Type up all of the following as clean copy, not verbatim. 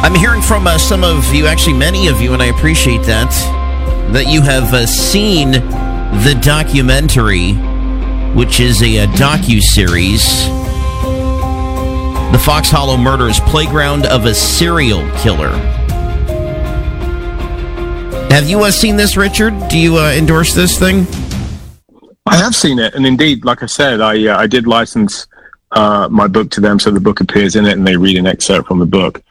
I'm hearing from some of you, actually many of you, and I appreciate that you have seen the documentary, which is a docu-series, The Fox Hollow Murders, Playground of a Serial Killer. Have you seen this, Richard? Do you endorse this thing? I have seen it, and indeed, like I said, I did license my book to them, so the book appears in it, and they read an excerpt from the book.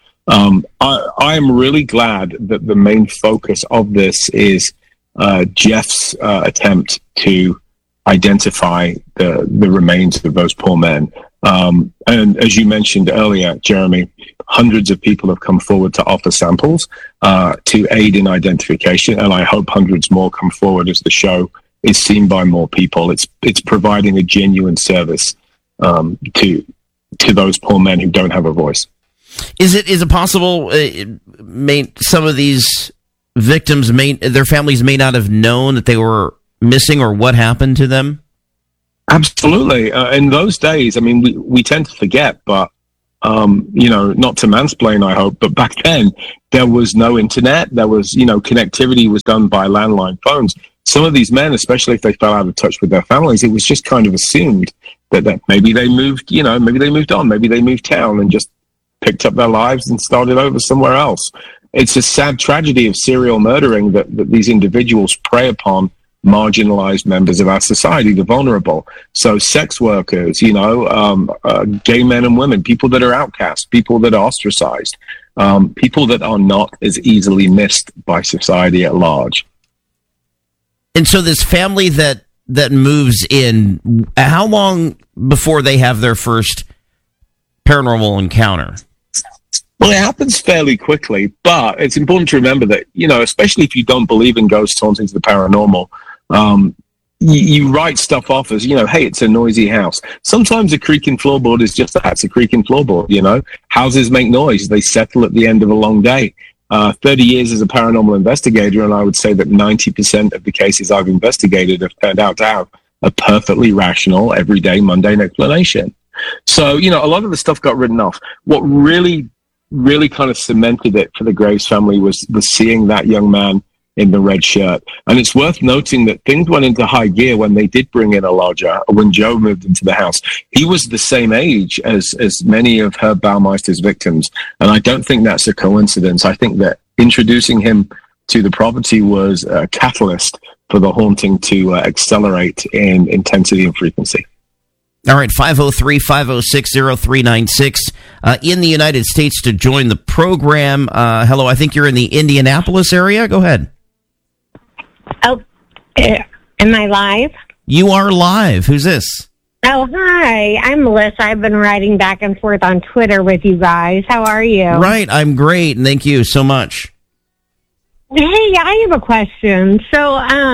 I am really glad that the main focus of this is Jeff's attempt to identify the remains of those poor men. And as you mentioned earlier, Jeremy, hundreds of people have come forward to offer samples to aid in identification, and I hope hundreds more come forward as the show is seen by more people. It's providing a genuine service to those poor men who don't have a voice. Is it possible some of these victims their families may not have known that they were missing or what happened to them? Absolutely. In those days, I mean, we tend to forget, but not to mansplain, I hope, but back then there was no internet. There was, connectivity was done by landline phones. Some of these men, especially if they fell out of touch with their families, it was just kind of assumed that maybe they moved, maybe they moved on, maybe they moved town and just picked up their lives and started over somewhere else. It's a sad tragedy of serial murdering that these individuals prey upon marginalized members of our society, the vulnerable. So sex workers, gay men and women, people that are outcast, people that are ostracized, people that are not as easily missed by society at large. And so this family that moves in, how long before they have their first paranormal encounter? Well, it happens fairly quickly, but it's important to remember that, especially if you don't believe in ghosts, hauntings, the paranormal, you write stuff off as, hey, it's a noisy house. Sometimes a creaking floorboard is just that. It's a creaking floorboard, Houses make noise. They settle at the end of a long day. 30 years as a paranormal investigator, and I would say that 90% of the cases I've investigated have turned out to have a perfectly rational, everyday, mundane explanation. So, a lot of the stuff got written off. What really kind of cemented it for the Graves family was seeing that young man in the red shirt. And it's worth noting that things went into high gear when they did bring in a lodger, when Joe moved into the house. He was the same age as many of Herb Baumeister's victims. And I don't think that's a coincidence. I think that introducing him to the property was a catalyst for the haunting to accelerate in intensity and frequency. All right, 503-506-0396 in the United States to join the program. Hello, I think you're in the Indianapolis area. Go ahead. Oh, am I live? You are live. Who's this? Oh, hi. I'm Melissa. I've been writing back and forth on Twitter with you guys. How are you? Right, I'm great, and thank you so much. Hey, I have a question. So,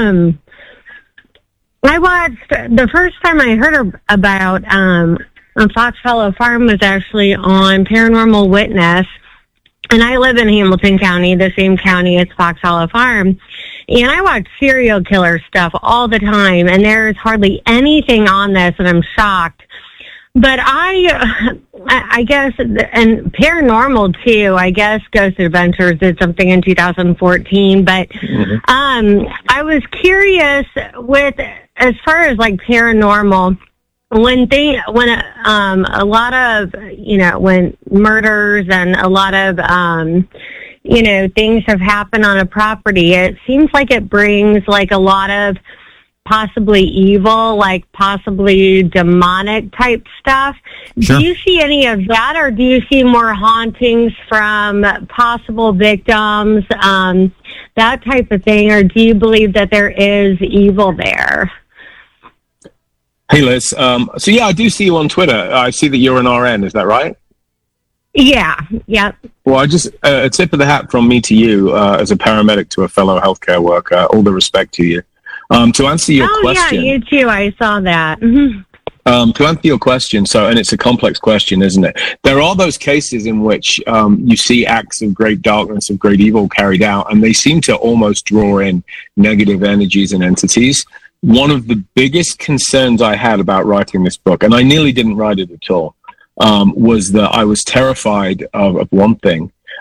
I watched, the first time I heard about Fox Hollow Farm was actually on Paranormal Witness, and I live in Hamilton County, the same county as Fox Hollow Farm, and I watch serial killer stuff all the time, and there's hardly anything on this, and I'm shocked. But I guess, and paranormal too, I guess Ghost Adventures did something in 2014, but I was curious with, as far as like paranormal, when a lot of, when murders and a lot of, things have happened on a property, it seems like it brings like a lot of possibly evil, like possibly demonic type stuff. Sure. Do you see any of that, or do you see more hauntings from possible victims, that type of thing, or do you believe that there is evil there? Hey, Liz. So, yeah, I do see you on Twitter. I see that you're an RN. Is that right? Yeah. Yep. Well, I just a tip of the hat from me to you as a paramedic to a fellow healthcare worker. All the respect to you. To answer your question... yeah, you too. I saw that. To answer your question, and it's a complex question, isn't it? There are those cases in which you see acts of great darkness, of great evil carried out, and they seem to almost draw in negative energies and entities. One of the biggest concerns I had about writing this book, and I nearly didn't write it at all, was that I was terrified of one thing,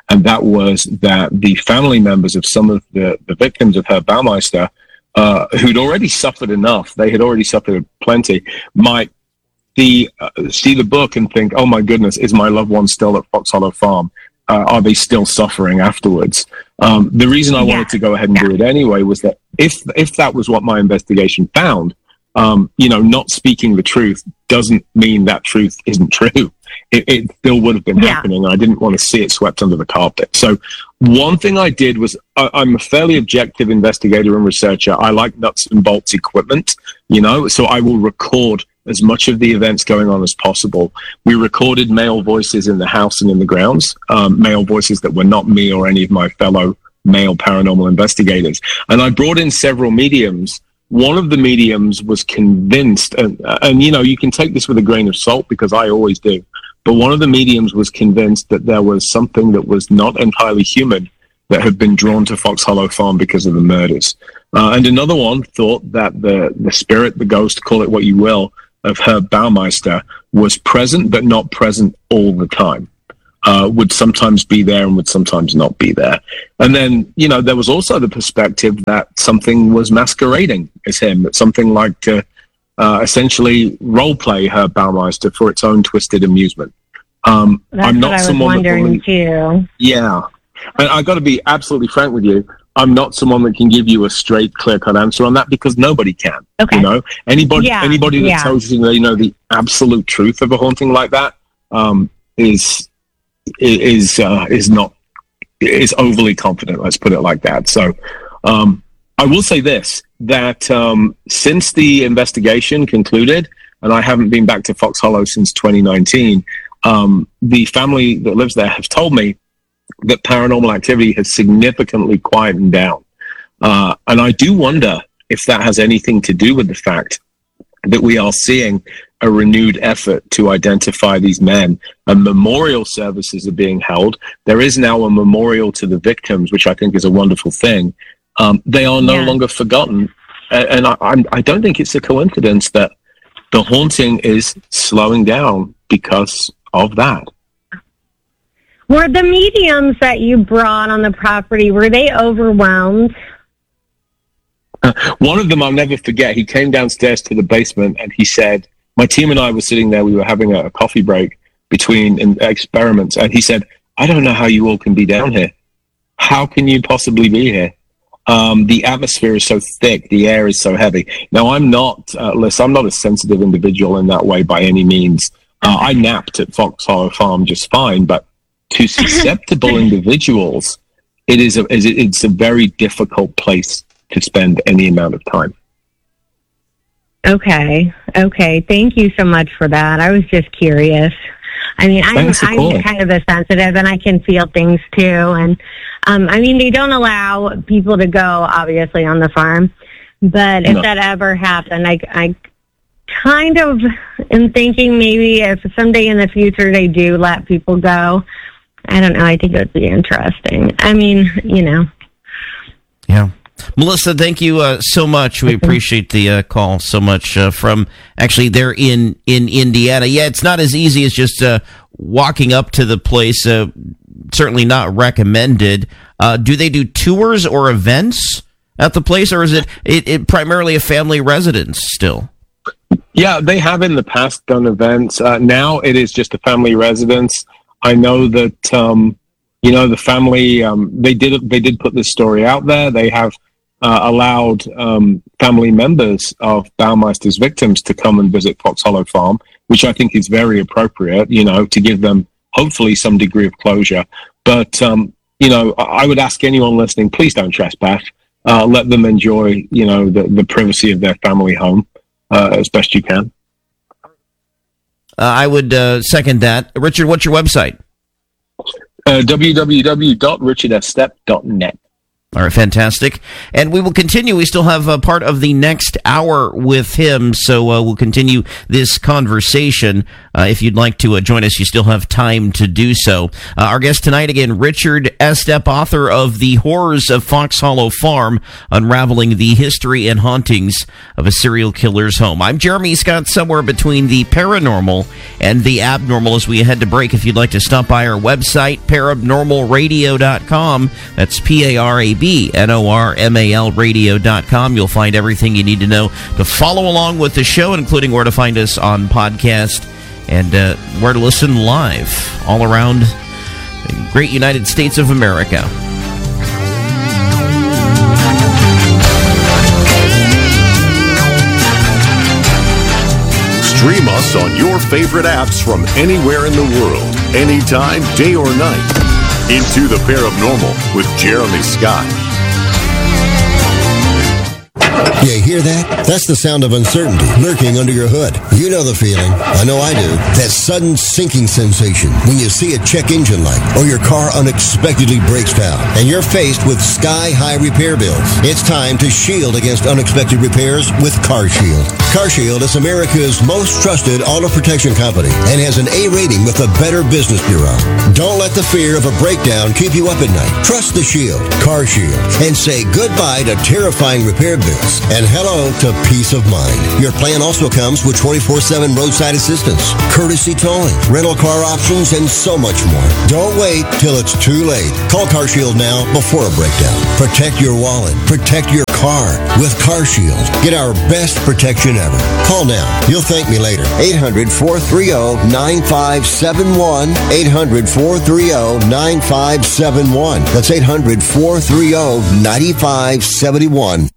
and that was that the family members of some of the victims of Herb Baumeister, who'd already suffered enough, they had already suffered plenty, might see the book and think, oh my goodness, is my loved one still at Fox Hollow Farm? Are they still suffering afterwards? The reason I wanted to go ahead and do it anyway was that if that was what my investigation found, not speaking the truth doesn't mean that truth isn't true. It still would have been happening. I didn't want to see it swept under the carpet. So one thing I did was I'm a fairly objective investigator and researcher. I like nuts and bolts equipment, so I will record as much of the events going on as possible. We recorded male voices in the house and in the grounds, male voices that were not me or any of my fellow male paranormal investigators. And I brought in several mediums. One of the mediums was convinced, and you can take this with a grain of salt because I always do, but one of the mediums was convinced that there was something that was not entirely human that had been drawn to Fox Hollow Farm because of the murders. And another one thought that the spirit, the ghost, call it what you will, of Herb Baumeister was present, but not present all the time. Would sometimes be there and would sometimes not be there. And then, there was also the perspective that something was masquerading as him, that something like to essentially role play Herb Baumeister for its own twisted amusement. That's I'm not what I was wondering too. Yeah. And I got to be absolutely frank with you. I'm not someone that can give you a straight, clear-cut answer on that because nobody can. Okay. Anybody that tells you they know the absolute truth of a haunting like that is overly confident. Let's put it like that. So I will say this, that since the investigation concluded, and I haven't been back to Fox Hollow since 2019, the family that lives there has told me that paranormal activity has significantly quietened down. And I do wonder if that has anything to do with the fact that we are seeing a renewed effort to identify these men, and memorial services are being held. There is now a memorial to the victims, which I think is a wonderful thing. They are no longer forgotten. And I don't think it's a coincidence that the haunting is slowing down because of that. Were the mediums that you brought on the property, were they overwhelmed? One of them I'll never forget. He came downstairs to the basement and he said, my team and I were sitting there, we were having a coffee break between experiments, and he said, I don't know how you all can be down here. How can you possibly be here? The atmosphere is so thick, the air is so heavy. Now, I'm not a sensitive individual in that way by any means. I napped at Fox Hollow Farm just fine, but to susceptible individuals, it's a very difficult place to spend any amount of time. Okay. Thank you so much for that. I was just curious. I mean, I'm kind of a sensitive, and I can feel things too. And they don't allow people to go, obviously, on the farm. But if that ever happened, I kind of am thinking maybe if someday in the future they do let people go, I don't know. I think it would be interesting. Yeah. Melissa, thank you so much. We appreciate the call so much from actually there in Indiana. Yeah, it's not as easy as just walking up to the place. Certainly not recommended. Do they do tours or events at the place, or is it primarily a family residence still? Yeah, they have in the past done events. Now it is just a family residence. I know that the family they did put this story out there. They have allowed family members of Baumeister's victims to come and visit Fox Hollow Farm, which I think is very appropriate, to give them hopefully some degree of closure. But, I would ask anyone listening, please don't trespass. Let them enjoy, the privacy of their family home as best you can. I would second that. Richard, what's your website? www.richardstep.net. All right, fantastic. And we will continue. We still have part of the next hour with him, so we'll continue this conversation. If you'd like to join us, you still have time to do so. Our guest tonight, again, Richard Estep, author of The Horrors of Fox Hollow Farm, Unraveling the History and Hauntings of a Serial Killer's Home. I'm Jeremy Scott, somewhere between the paranormal and the abnormal as we head to break. If you'd like to stop by our website, paranormalradio.com, that's PARABNORMAL radio.com. You'll find everything you need to know to follow along with the show, including where to find us on podcast and where to listen live all around the great United States of America. Stream us on your favorite apps from anywhere in the world, anytime, day or night. Into the Paranormal with Jeremy Scott. You hear that? That's the sound of uncertainty lurking under your hood. You know the feeling. I know I do. That sudden sinking sensation when you see a check engine light or your car unexpectedly breaks down and you're faced with sky-high repair bills. It's time to shield against unexpected repairs with CarShield. CarShield is America's most trusted auto protection company and has an A rating with the Better Business Bureau. Don't let the fear of a breakdown keep you up at night. Trust the Shield, CarShield, and say goodbye to terrifying repair bills and hello to peace of mind. Your plan also comes with 24/7 roadside assistance, courtesy towing, rental car options, and so much more. Don't wait till it's too late. Call CarShield now before a breakdown. Protect your wallet. Protect your car with CarShield. Get our best protection ever. Call now. You'll thank me later. 800-430-9571. 800-430-9571. That's 800-430-9571.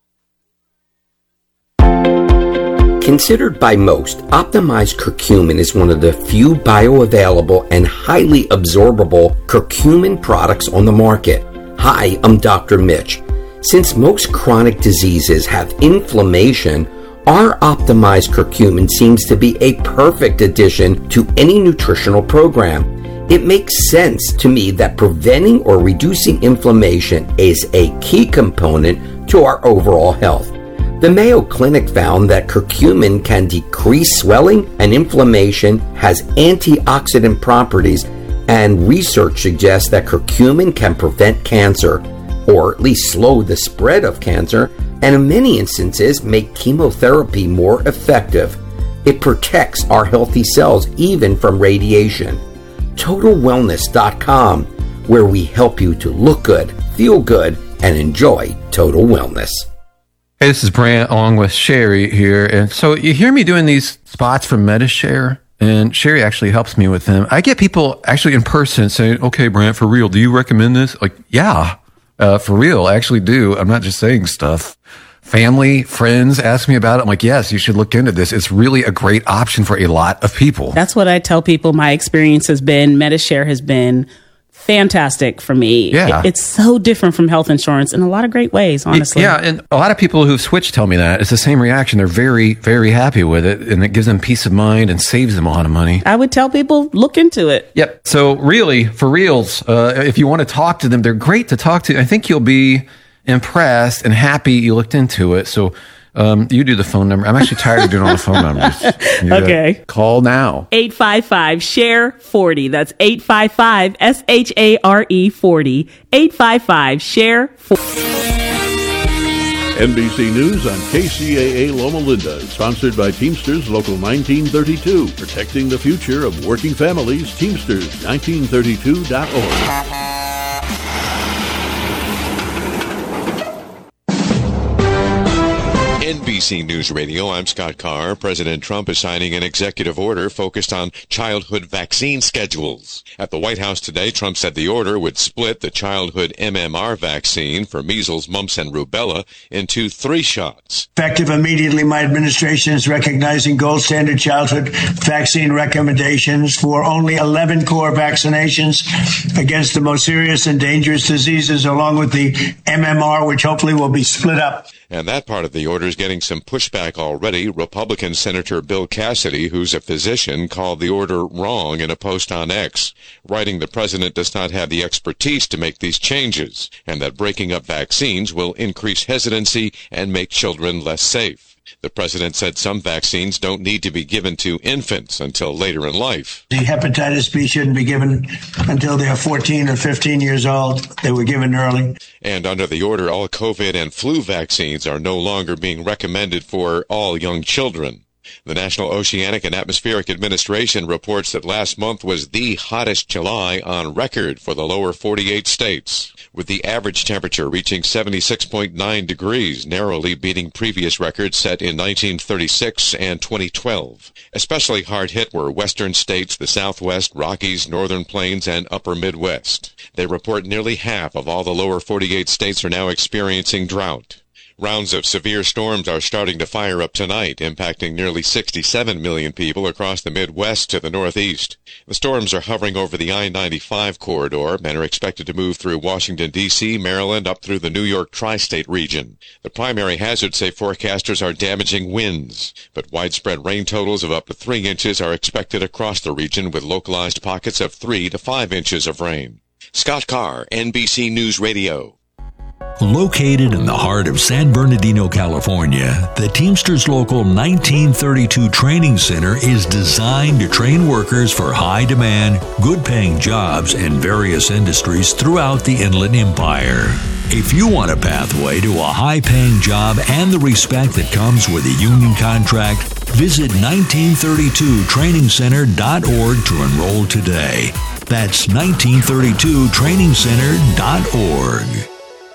Considered by most, optimized curcumin is one of the few bioavailable and highly absorbable curcumin products on the market. Hi, I'm Dr. Mitch. Since most chronic diseases have inflammation, our optimized curcumin seems to be a perfect addition to any nutritional program. It makes sense to me that preventing or reducing inflammation is a key component to our overall health. The Mayo Clinic found that curcumin can decrease swelling and inflammation, has antioxidant properties, and research suggests that curcumin can prevent cancer, or at least slow the spread of cancer, and in many instances make chemotherapy more effective. It protects our healthy cells even from radiation. TotalWellness.com, where we help you to look good, feel good, and enjoy total wellness. Hey, this is Brant along with Sherry here. And so you hear me doing these spots for MediShare, and Sherry actually helps me with them. I get people actually in person saying, okay, Brant, for real, do you recommend this? Like, yeah, for real, I actually do. I'm not just saying stuff. Family, friends ask me about it. I'm like, yes, you should look into this. It's really a great option for a lot of people. That's what I tell people. My experience has been, MediShare has been fantastic for me. Yeah. It's so different from health insurance in a lot of great ways, honestly. Yeah, and a lot of people who've switched tell me that. It's the same reaction. They're very, very happy with it, and it gives them peace of mind and saves them a lot of money. I would tell people, look into it. Yep. So really, for reals, if you want to talk to them, they're great to talk to. I think you'll be impressed and happy you looked into it. So you do the phone number. I'm actually tired of doing all the phone numbers. Okay. Call now. 855-SHARE-40. That's 855-SHARE-40. 855-SHARE-40. NBC News on KCAA Loma Linda, sponsored by Teamsters Local 1932, protecting the future of working families. Teamsters1932.org. NBC News Radio, I'm Scott Carr. President Trump is signing an executive order focused on childhood vaccine schedules. At the White House today, Trump said the order would split the childhood MMR vaccine for measles, mumps, and rubella into 3 shots. Effective immediately, my administration is recognizing gold standard childhood vaccine recommendations for only 11 core vaccinations against the most serious and dangerous diseases, along with the MMR, which hopefully will be split up. And that part of the order is getting some pushback already. Republican Senator Bill Cassidy, who's a physician, called the order wrong in a post on X, writing the president does not have the expertise to make these changes, and that breaking up vaccines will increase hesitancy and make children less safe. The president said some vaccines don't need to be given to infants until later in life. The hepatitis B shouldn't be given until they're 14 or 15 years old. They were given early. And under the order, all COVID and flu vaccines are no longer being recommended for all young children. The National Oceanic and Atmospheric Administration reports that last month was the hottest July on record for the lower 48 states, with the average temperature reaching 76.9 degrees, narrowly beating previous records set in 1936 and 2012. Especially hard hit were western states, the Southwest, Rockies, Northern Plains, and Upper Midwest. They report nearly half of all the lower 48 states are now experiencing drought. Rounds of severe storms are starting to fire up tonight, impacting nearly 67 million people across the Midwest to the Northeast. The storms are hovering over the I-95 corridor and are expected to move through Washington, D.C., Maryland, up through the New York tri-state region. The primary hazards, say forecasters, are damaging winds, but widespread rain totals of up to 3 inches are expected across the region, with localized pockets of 3 to 5 inches of rain. Scott Carr, NBC News Radio. Located in the heart of San Bernardino, California, the Teamsters Local 1932 Training Center is designed to train workers for high-demand, good-paying jobs in various industries throughout the Inland Empire. If you want a pathway to a high-paying job and the respect that comes with a union contract, visit 1932trainingcenter.org to enroll today. That's 1932trainingcenter.org.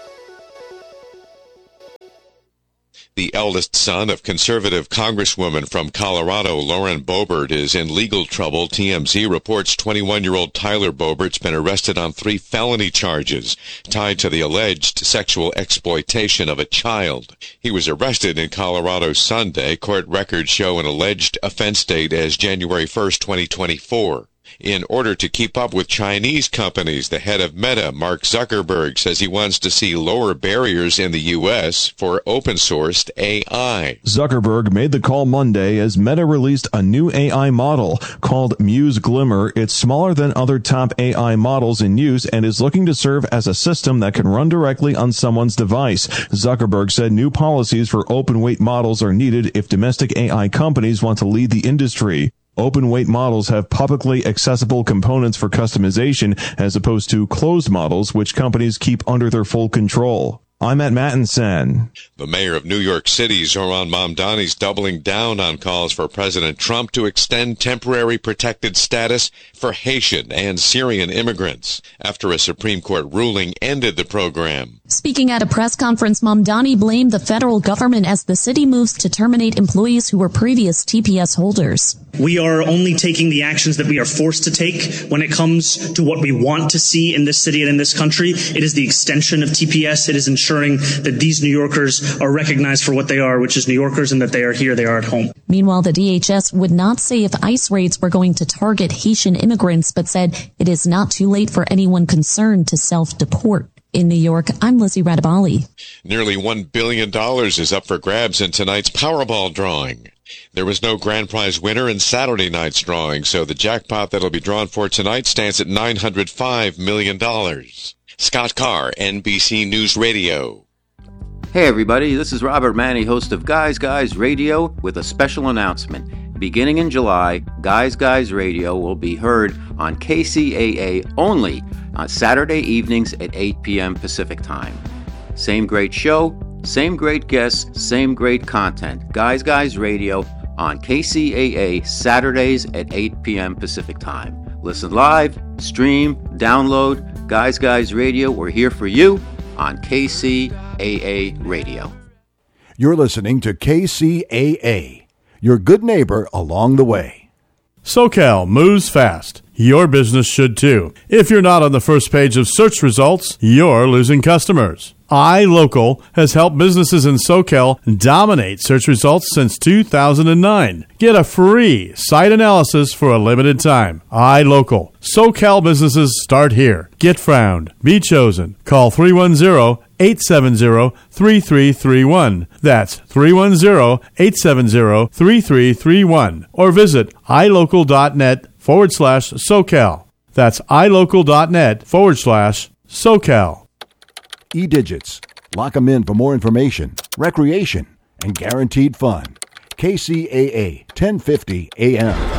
The eldest son of conservative Congresswoman from Colorado, Lauren Boebert, is in legal trouble. TMZ reports 21-year-old Tyler Boebert's been arrested on 3 felony charges tied to the alleged sexual exploitation of a child. He was arrested in Colorado Sunday. Court records show an alleged offense date as January 1st, 2024. In order to keep up with Chinese companies, the head of Meta, Mark Zuckerberg, says he wants to see lower barriers in the U.S. for open-sourced AI. Zuckerberg made the call Monday as Meta released a new AI model called Muse Glimmer. It's smaller than other top AI models in use and is looking to serve as a system that can run directly on someone's device. Zuckerberg said new policies for open-weight models are needed if domestic AI companies want to lead the industry. Open-weight models have publicly accessible components for customization as opposed to closed models, which companies keep under their full control. I'm at Mattinson. The mayor of New York City, Zohran Mamdani, is doubling down on calls for President Trump to extend temporary protected status for Haitian and Syrian immigrants after a Supreme Court ruling ended the program. Speaking at a press conference, Mamdani blamed the federal government as the city moves to terminate employees who were previous TPS holders. We are only taking the actions that we are forced to take when it comes to what we want to see in this city and in this country. It is the extension of TPS. It is ensuring that these New Yorkers are recognized for what they are, which is New Yorkers, and that they are here, they are at home. Meanwhile, the DHS would not say if ICE raids were going to target Haitian immigrants, but said it is not too late for anyone concerned to self-deport. In New York, I'm Lizzie Radabali. Nearly $1 billion is up for grabs in tonight's Powerball drawing. There was no grand prize winner in Saturday night's drawing, so the jackpot that'll be drawn for tonight stands at $905 million. Scott Carr, NBC News Radio. Hey everybody, this is Robert Manny, host of Guys Radio, with a special announcement. Beginning in July, Guys Radio will be heard on KCAA only on Saturday evenings at 8 p.m. Pacific Time. Same great show, same great guests, same great content. Guys Radio on KCAA Saturdays at 8 p.m. Pacific Time. Listen live, stream, download. Guys Radio, we're here for you on KCAA Radio. You're listening to KCAA, your good neighbor along the way. SoCal moves fast. Your business should too. If you're not on the first page of search results, you're losing customers. iLocal has helped businesses in SoCal dominate search results since 2009. Get a free site analysis for a limited time. iLocal. SoCal businesses start here. Get found. Be chosen. Call 310 310-870-3331. That's 310-870-3331. Or visit ilocal.net/SoCal. That's ilocal.net/SoCal. E-Digits. Lock them in for more information, recreation, and guaranteed fun. KCAA 1050 AM.